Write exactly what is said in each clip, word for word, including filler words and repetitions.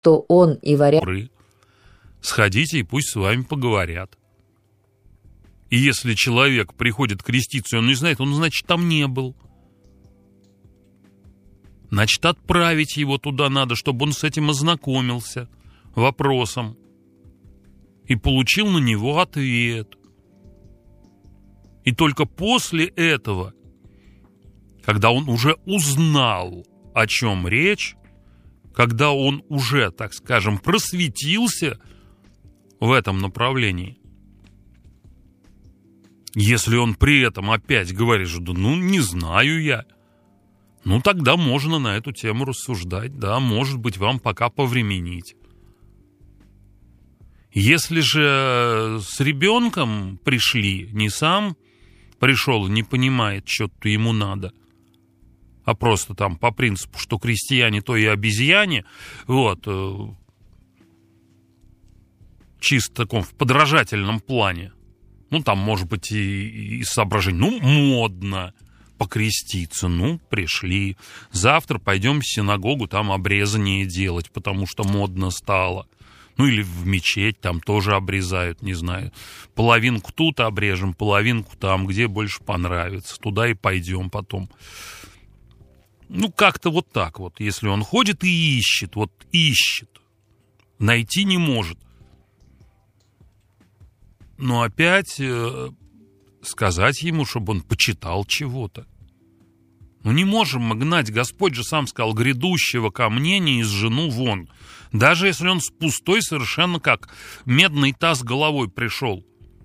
то он и варяг... Сходите и пусть с вами поговорят. И если человек приходит креститься, и он не знает, он, значит, там не был. Значит, отправить его туда надо, чтобы он с этим ознакомился вопросом и получил на него ответ. И только после этого, когда он уже узнал, о чем речь, когда он уже, так скажем, просветился в этом направлении, если он при этом опять говорит, что ну не знаю я, ну тогда можно на эту тему рассуждать, да, может быть, вам пока повременить. Если же с ребенком пришли, не сам пришел и не понимает, что-то ему надо, а просто там по принципу, что крестьяне, то и обезьяне, вот, чисто в таком в подражательном плане, ну, там, может быть, и, и соображение, ну, модно покреститься, ну, пришли, завтра пойдем в синагогу, там обрезание делать, потому что модно стало. Ну, или в мечеть, там тоже обрезают, не знаю. Половинку тут обрежем, половинку там, где больше понравится. Туда и пойдем потом. Ну, как-то вот так вот. Если он ходит и ищет, вот ищет, найти не может. Но опять э, сказать ему, чтобы он почитал чего-то. Ну, не можем мы гнать. Господь же сам сказал, грядущего ко мне не изжену вон. Даже если он с пустой совершенно как медный таз головой пришел.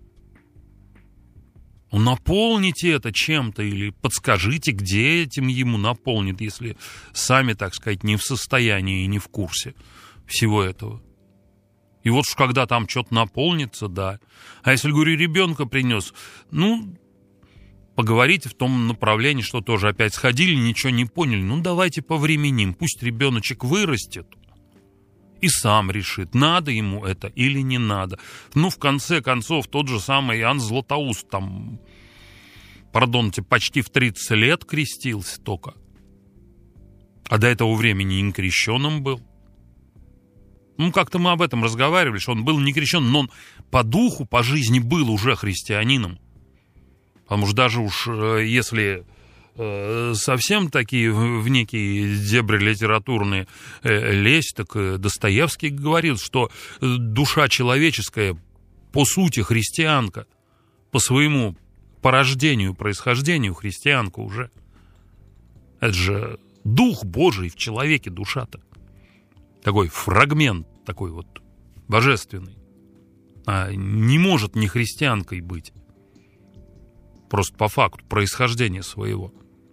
Ну, наполните это чем-то или подскажите, где этим ему наполнит, если сами, так сказать, не в состоянии и не в курсе всего этого. И вот уж когда там что-то наполнится, да. А если, говорю, ребенка принес, ну, поговорите в том направлении, что тоже опять сходили, ничего не поняли. Ну, давайте повременим, пусть ребеночек вырастет и сам решит, надо ему это или не надо. Ну, в конце концов, тот же самый Иоанн Златоуст там, пардонте, почти в тридцать лет крестился только. А до этого времени не крещеным был. Ну, как-то мы об этом разговаривали, что он был не крещен, но он по духу, по жизни был уже христианином. Потому что даже уж если совсем такие в некие дебри литературные лезть, так Достоевский говорил, что душа человеческая по сути христианка, по своему порождению, происхождению христианка уже. Это же дух Божий в человеке, душа-то. Такой фрагмент, такой вот божественный. А не может не христианкой быть. Просто по факту происхождения своего.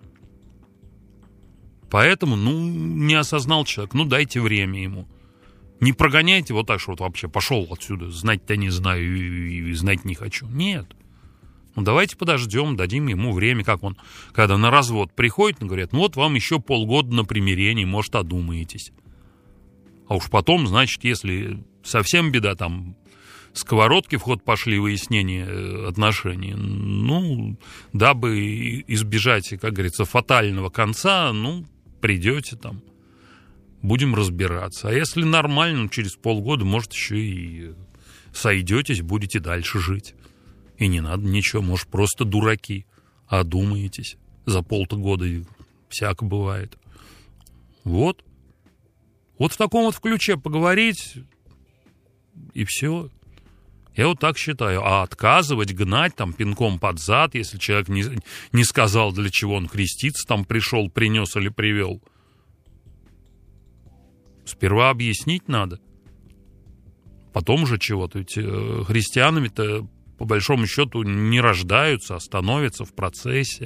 Поэтому, ну, не осознал человек, ну, дайте время ему. Не прогоняйте вот так, что вот вообще пошел отсюда, знать-то не знаю и, и знать не хочу. Нет. Ну, давайте подождем, дадим ему время, как он, когда на развод приходит, он говорит, ну, вот вам еще полгода на примирение, может, одумаетесь. А уж потом, значит, если совсем беда, там, сковородки в ход пошли, выяснение отношений, ну, дабы избежать, как говорится, фатального конца, ну, придете там, будем разбираться. А если нормально, через полгода, может, еще и сойдетесь, будете дальше жить. И не надо ничего, может, просто дураки, одумаетесь. За полтора года всяко бывает. Вот. Вот в таком вот ключе поговорить, и все. Я вот так считаю. А отказывать, гнать там пинком под зад, если человек не, не сказал, для чего он креститься, там пришел, принес или привел. Сперва объяснить надо. Потом уже чего-то. Ведь э, христианами-то, по большому счету, не рождаются, а становятся в процессе.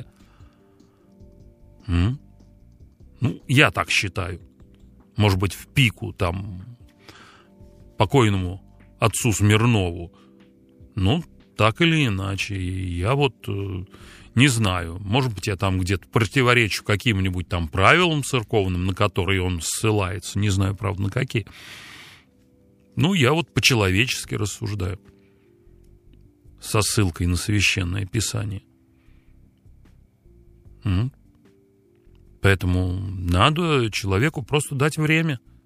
М? Ну, я так считаю. Может быть, в пику там покойному отцу Смирнову. Ну, так или иначе. Я вот э, не знаю. Может быть, я там где-то противоречу каким-нибудь там правилам церковным, на которые он ссылается. Не знаю, правда, на какие. Ну, я вот по-человечески рассуждаю. Со ссылкой на Священное Писание. М? Поэтому надо человеку просто дать время.